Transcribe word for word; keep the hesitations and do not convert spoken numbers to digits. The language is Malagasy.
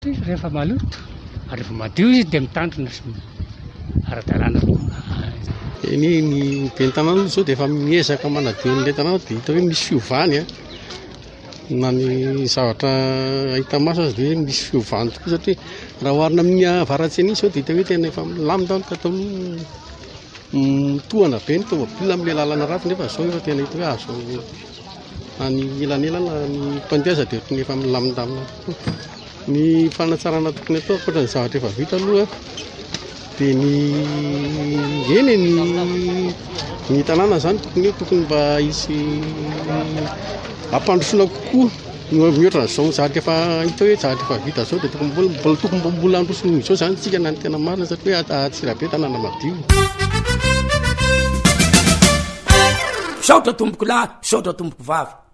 rehefa maloto ary rehefa madio izy dia mitandrina sy ara-dalàna. Eny ny ben'ny tanàna zao dia efa miezaka manadio an'ilay tanàna dia hita hoe misy fiovany a na ny zavatra ahita maso azy dia hoe misy fiovany tokoa satria raha oharina amin'ny avaratsy an'iny zao dia hita hoe tena efa milamina katao mitohana be ny tômôbila amin'ilay lalana ratsy nefa zao efa tena hita hoe azo any elanelana ny mpandeha dia tena efa milamindamina tokoa. Ny fanatsarana tokony atao ankoatra ny zavatra efa vita aloha dia ny eny ny ny tanàna zany tokony hoe tokony mba hisy ampandrosoana kokoa mihoatra n'izao zavatra efa hita hoe zavatra efa vita zao dia tokony mbola tokony mbola androsony izao zany tsika na ny tena marina satria hoe Antsirabe tanàna madio. Misaotra tomboko lahy, misaotra tomboko vavy.